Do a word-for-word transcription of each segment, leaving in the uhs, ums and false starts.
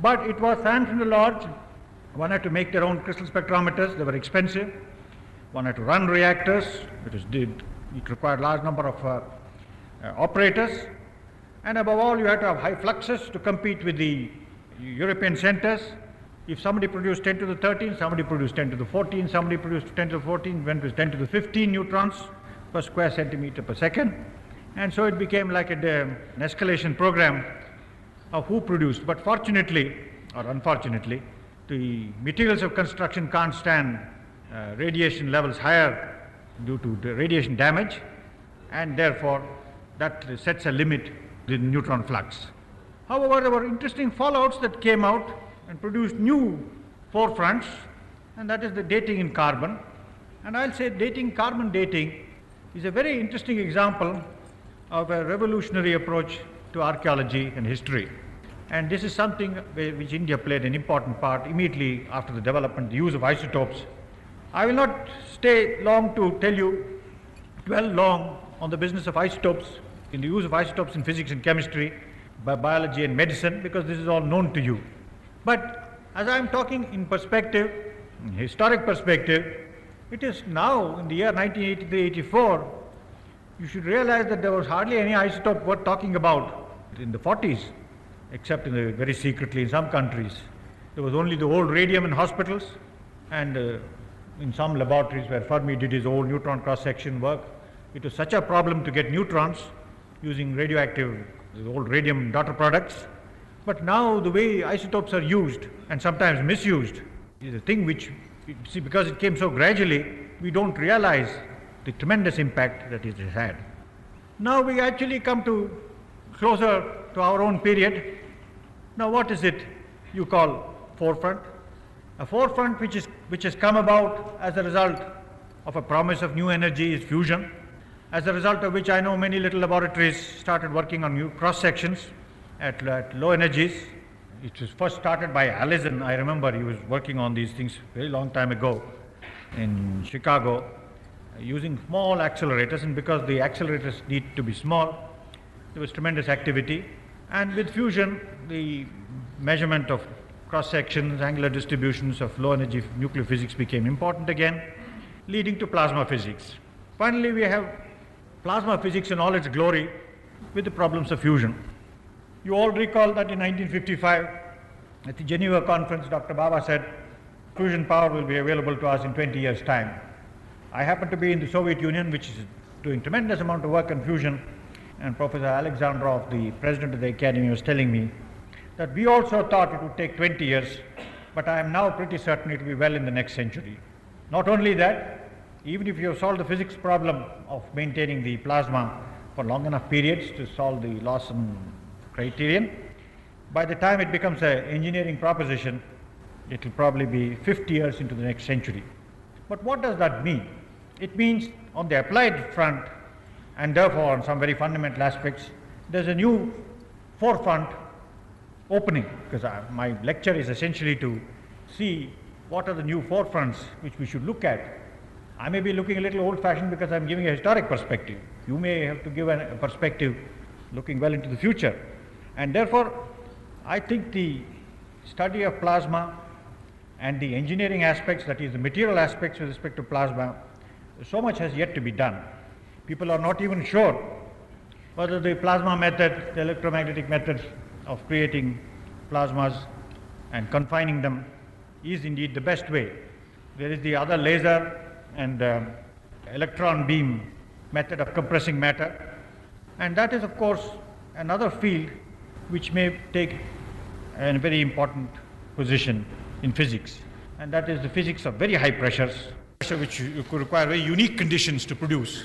But it was science in the lodge. One had to make their own crystal spectrometers. They were expensive. One had to run reactors. It, was, did, it required a large number of uh, uh, operators. And above all, you had to have high fluxes to compete with the European centers. If somebody produced ten to the thirteen, somebody produced ten to the fourteen, somebody produced ten to the fourteen, went with ten to the fifteen neutrons per square centimeter per second. And so it became like a, an escalation program of who produced. But fortunately, or unfortunately, the materials of construction can't stand uh, radiation levels higher due to the radiation damage, and therefore that sets a limit to the neutron flux. However, there were interesting fallouts that came out and produced new forefronts, and that is the dating in carbon. And I'll say dating, carbon dating, is a very interesting example of a revolutionary approach to archaeology and history. And this is something which India played an important part immediately after the development, the use of isotopes. I will not stay long to tell you, dwell long on the business of isotopes, in the use of isotopes in physics and chemistry, by biology and medicine, because this is all known to you. But as I am talking in perspective, in historic perspective, it is now in the year nineteen eighty-three eighty-four, you should realize that there was hardly any isotope worth talking about in the forties, except in the, very secretly in some countries. There was only the old radium in hospitals and uh, in some laboratories where Fermi did his old neutron cross-section work. It was such a problem to get neutrons using radioactive, the old radium daughter products. But now the way isotopes are used and sometimes misused is a thing which, see, because it came so gradually, we don't realize the tremendous impact that it has had. Now we actually come to closer to our own period. Now what is it you call forefront? A forefront which is which has come about as a result of a promise of new energy is fusion, as a result of which I know many little laboratories started working on new cross sections at, at low energies. It was first started by Allison. I remember he was working on these things a very long time ago in Chicago, using small accelerators, and because the accelerators need to be small, there was tremendous activity. And with fusion, the measurement of cross sections, angular distributions of low energy nuclear physics became important again, leading to plasma physics. Finally, we have plasma physics in all its glory with the problems of fusion. You all recall that in nineteen fifty-five, at the Geneva conference, Doctor Baba said, fusion power will be available to us in twenty years' time. I happen to be in the Soviet Union, which is doing tremendous amount of work on fusion, and Professor Alexandrov, the president of the Academy, was telling me that we also thought it would take twenty years, but I am now pretty certain it will be well in the next century. Not only that, even if you have solved the physics problem of maintaining the plasma for long enough periods to solve the Lawson criterion, by the time it becomes an engineering proposition, it will probably be fifty years into the next century. But what does that mean? It means on the applied front, and therefore on some very fundamental aspects, there's a new forefront opening, because I, my lecture is essentially to see what are the new forefronts which we should look at. I may be looking a little old-fashioned because I'm giving a historic perspective. You may have to give a, a perspective looking well into the future. And therefore, I think the study of plasma and the engineering aspects, that is the material aspects with respect to plasma, so much has yet to be done. People are not even sure whether the plasma method, the electromagnetic method of creating plasmas and confining them is indeed the best way. There is the other laser and uh, electron beam method of compressing matter, and that is of course another field which may take a very important position in physics, and that is the physics of very high pressures, pressure which you could require very unique conditions to produce,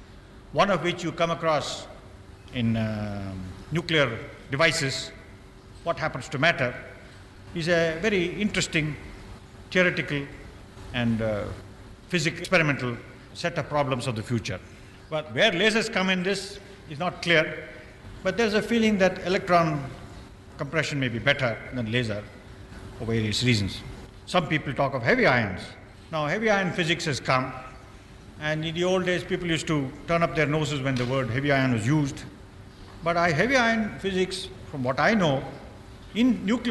one of which you come across in uh, nuclear devices. What happens to matter is a very interesting theoretical and uh, physical experimental set of problems of the future. But where lasers come in this is not clear, but there's a feeling that electron compression may be better than laser for various reasons. Some people talk of heavy ions. Now heavy ion physics has come, and in the old days people used to turn up their noses when the word heavy ion was used. But I, heavy ion physics, from what I know, in nuclear